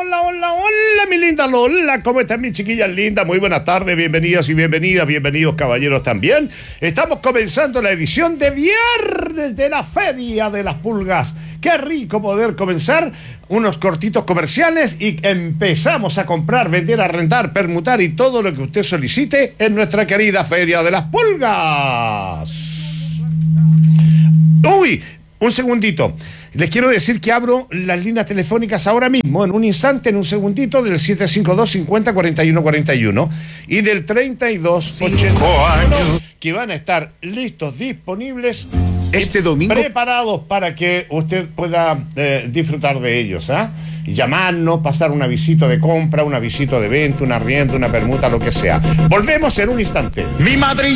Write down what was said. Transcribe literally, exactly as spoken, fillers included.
hola, hola, hola, mi linda Lola. ¿Cómo están mis chiquillas lindas? Muy buenas tardes, bienvenidas y bienvenidas, bienvenidos caballeros también. Estamos comenzando la edición de viernes de la Feria de las Pulgas. Qué rico poder comenzar unos cortitos comerciales y empezamos a comprar, vender, arrendar, permutar y todo lo que usted solicite en nuestra querida Feria de las Pulgas. Uy, un segundito. Les quiero decir que abro las líneas telefónicas ahora mismo, en un instante, en un segundito, del siete cinco dos, cincuenta, cuarenta y uno cuarenta y uno y del treinta y dos ochenta y uno, que van a estar listos, disponibles este domingo, preparados para que usted pueda eh, disfrutar de ellos, ¿ah? ¿eh? Llamarnos, pasar una visita de compra, una visita de venta, una arriendo, una permuta, lo que sea. Volvemos en un instante. Mi madre